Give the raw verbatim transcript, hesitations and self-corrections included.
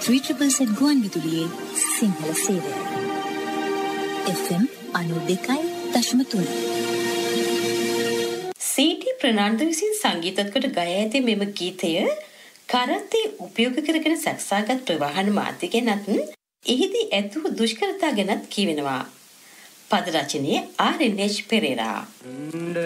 Three triple set ගුවන් විදුලියේ සිංහල සේවය. F M අනූ දෙකයි දශම තුන. සීටි ප්‍රනාන්දු විසින් සංගීතත් කොට ගයා ඇති මෙම ගීතය කරත්තේ උපයෝග කරගෙන සකසාගත් ප්‍රවාහන මාධ්‍ය ගැනත් එහිදී ඇතු දුෂ්කරතා ගැනත් කියවෙනවා. පද රචනයේ ආර් එන් එච් පෙරේරා.